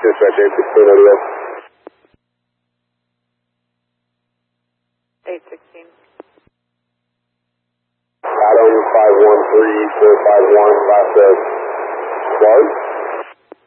Dispatch 816 radio. 816. Adam 513-451, class of Clark.